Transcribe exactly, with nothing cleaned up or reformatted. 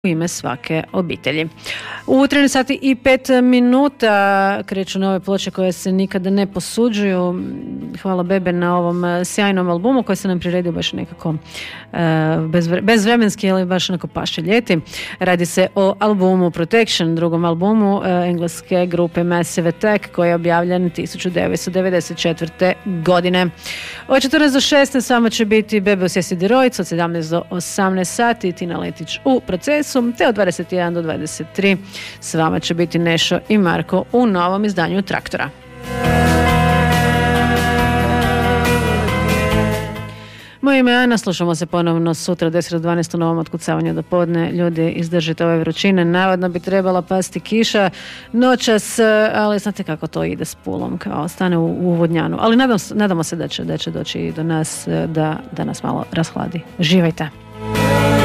u ime svake obitelji. U trinaest sati i pet minuta kreću nove ploče koje se nikada ne posuđuju. Hvala Bebe na ovom sjajnom albumu koji se nam priredio baš nekako bezvre, bezvremenski, ali baš onako paše ljeti. Radi se o albumu Protection, drugom albumu engleske grupe Massive Attack koji je objavljen tisuću devetsto devedeset četvrte. godine. Od četrnaest do šesnaest s vama će biti Bebe Osjesi Dirojc, od sedamnaest do osamnaest sati Tina Letić u Procesu, te od dvadeset jedan do dvadeset tri s vama će biti Nešo i Marko u novom izdanju Traktora. Moje ime je Ana, slušamo se ponovno sutra deset do dvanaest u novom otkucavanju do podne. Ljudi, izdržite ove vrućine, navodno bi trebala pasti kiša noćas, ali znate kako to ide s Pulom, kao stane u, u Vodnjanu, ali nadam, nadamo se da će, da će doći do nas, da, da nas malo rashladi. Živajte!